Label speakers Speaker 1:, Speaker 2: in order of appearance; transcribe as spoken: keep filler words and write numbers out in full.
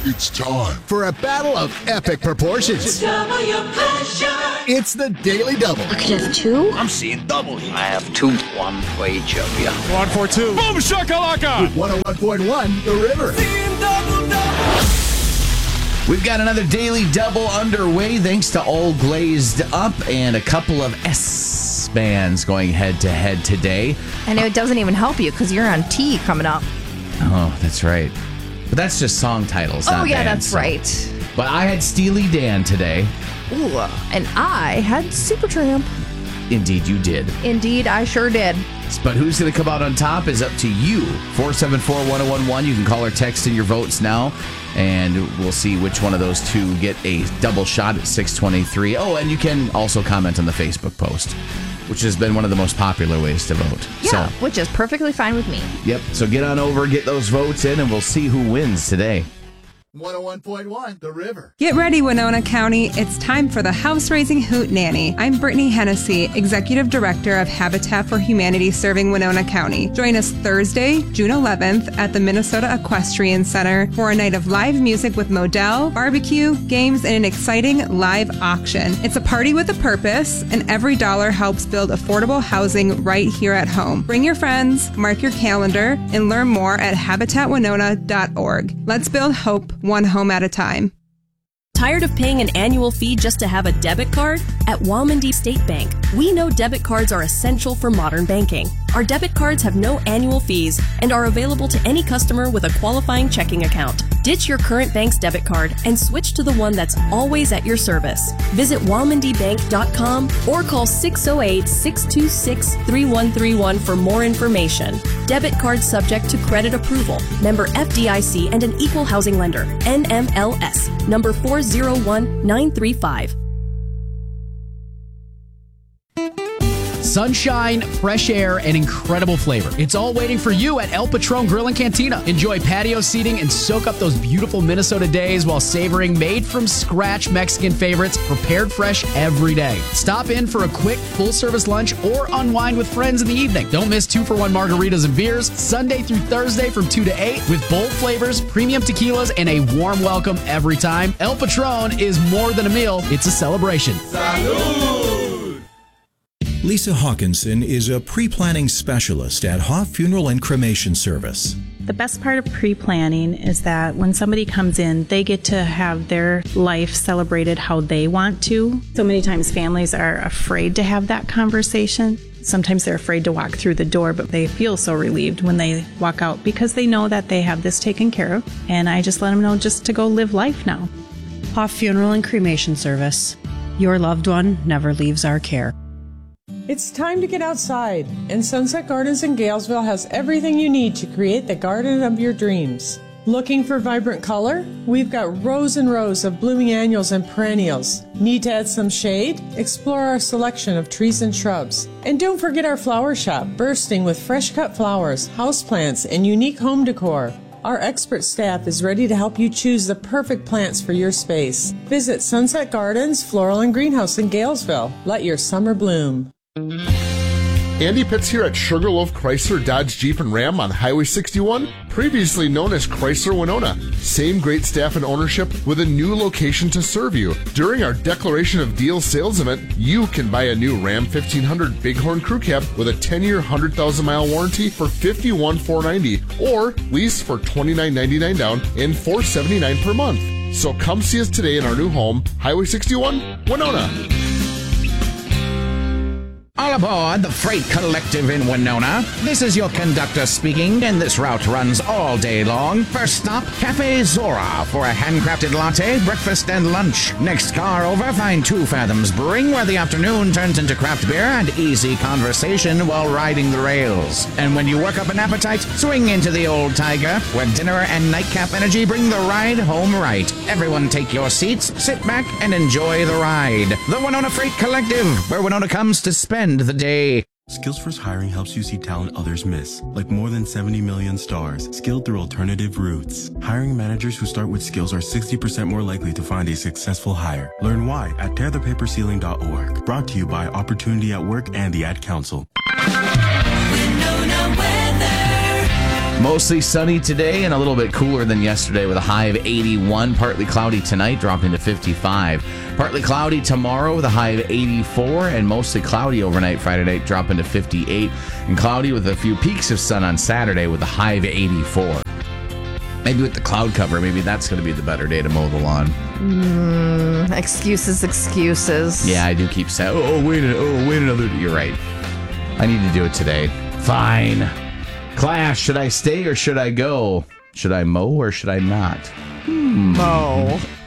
Speaker 1: It's time for a battle of epic proportions.
Speaker 2: Double your pleasure.
Speaker 1: It's the Daily Double.
Speaker 3: I could have two.
Speaker 4: I'm seeing double here. I have two. One for each of you.
Speaker 5: One for two. Boom shakalaka.
Speaker 1: With one oh one point one, The River.
Speaker 2: Seeing double, double.
Speaker 6: We've got another Daily Double underway thanks to All Glazed Up and a couple of S bands going head to head today.
Speaker 7: I know it doesn't even help you because you're on T coming up.
Speaker 6: Oh, that's right. But that's just song titles, not
Speaker 7: Oh, yeah,
Speaker 6: bands,
Speaker 7: that's
Speaker 6: so.
Speaker 7: right.
Speaker 6: But I had Steely Dan today.
Speaker 7: Ooh, and I had Supertramp.
Speaker 6: Indeed, you did.
Speaker 7: Indeed, I sure did.
Speaker 6: But who's going to come out on top is up to you. four seven four, one oh one one. You can call or text in your votes now, and we'll see which one of those two get a double shot at six twenty-three. Oh, and you can also comment on the Facebook post, which has been one of the most popular ways to vote.
Speaker 7: Yeah,
Speaker 6: so,
Speaker 7: which is perfectly fine with me.
Speaker 6: Yep. So get on over, get those votes in, and we'll see who wins today.
Speaker 1: one oh one point one, The River.
Speaker 8: Get ready, Winona County. It's time for the House Raising Hoot Nanny. I'm Brittany Hennessy, Executive Director of Habitat for Humanity serving Winona County. Join us Thursday, June eleventh at the Minnesota Equestrian Center for a night of live music with Modell, barbecue, games, and an exciting live auction. It's a party with a purpose, and every dollar helps build affordable housing right here at home. Bring your friends, mark your calendar, and learn more at habitat winona dot org. Let's build hope one home at a time.
Speaker 9: Tired of paying an annual fee just to have a debit card? At Walmondie State Bank, we know debit cards are essential for modern banking. Our debit cards have no annual fees and are available to any customer with a qualifying checking account. Ditch your current bank's debit card and switch to the one that's always at your service. Visit walmondie bank dot com or call six oh eight, six two six, three one three one for more information. Debit card subject to credit approval. Member F D I C and an equal housing lender. N M L S. Number four zero one nine three five.
Speaker 10: Sunshine, fresh air, and incredible flavor. It's all waiting for you at El Patron Grill and Cantina. Enjoy patio seating and soak up those beautiful Minnesota days while savoring made-from-scratch Mexican favorites prepared fresh every day. Stop in for a quick, full-service lunch or unwind with friends in the evening. Don't miss two-for-one margaritas and beers Sunday through Thursday from two to eight with bold flavors, premium tequilas, and a warm welcome every time. El Patron is more than a meal. It's a celebration.
Speaker 1: Salud!
Speaker 11: Lisa Hawkinson is a pre-planning specialist at Hoff Funeral and Cremation Service.
Speaker 12: The best part of pre-planning is that when somebody comes in, they get to have their life celebrated how they want to. So many times families are afraid to have that conversation. Sometimes they're afraid to walk through the door, but they feel so relieved when they walk out because they know that they have this taken care of. And I just let them know just to go live life now.
Speaker 13: Hoff Funeral and Cremation Service. Your loved one never leaves our care.
Speaker 14: It's time to get outside, and Sunset Gardens in Galesville has everything you need to create the garden of your dreams. Looking for vibrant color? We've got rows and rows of blooming annuals and perennials. Need to add some shade? Explore our selection of trees and shrubs. And don't forget our flower shop, bursting with fresh cut flowers, houseplants, and unique home decor. Our expert staff is ready to help you choose the perfect plants for your space. Visit Sunset Gardens Floral and Greenhouse in Galesville. Let your summer bloom.
Speaker 15: Andy Pitts here at Sugarloaf Chrysler Dodge Jeep and Ram on Highway sixty-one, previously known as Chrysler Winona. Same great staff and ownership with a new location to serve you. During our Declaration of Deals sales event, you can buy a new Ram fifteen hundred Bighorn Crew Cab with a ten-year, one hundred thousand mile warranty for fifty-one thousand four hundred ninety dollars or lease for twenty-nine ninety-nine down and four hundred seventy-nine dollars per month. So come see us today in our new home, Highway sixty-one, Winona.
Speaker 16: All aboard the Freight Collective in Winona. This is your conductor speaking, and this route runs all day long. First stop, Cafe Zora for a handcrafted latte, breakfast, and lunch. Next car over, find Two Fathoms Brewing, where the afternoon turns into craft beer and easy conversation while riding the rails. And when you work up an appetite, swing into the Old Tiger, where dinner and nightcap energy bring the ride home right. Everyone take your seats, sit back, and enjoy the ride. The Winona Freight Collective, where Winona comes to spend the day.
Speaker 17: Skillsforce Hiring helps you see talent others miss, like more than seventy million stars, skilled through alternative routes. Hiring managers who start with skills are sixty percent more likely to find a successful hire. Learn why at tear the paper ceiling dot org. Brought to you by Opportunity at Work and the Ad Council.
Speaker 2: Winona weather.
Speaker 6: Mostly sunny today and a little bit cooler than yesterday with a high of eighty-one. Partly cloudy tonight, dropping to fifty-five. Partly cloudy tomorrow with a high of eighty-four, and mostly cloudy overnight Friday night, dropping to fifty-eight. And cloudy with a few peaks of sun on Saturday with a high of eighty-four. Maybe with the cloud cover, maybe that's going to be the better day to mow the lawn.
Speaker 7: Mm, excuses, excuses.
Speaker 6: Yeah, I do keep saying, oh, wait, oh, wait another day. You're right. I need to do it today. Fine. Class, should I stay or should I go? Should I mow or should I not? Hmm.
Speaker 7: Mow.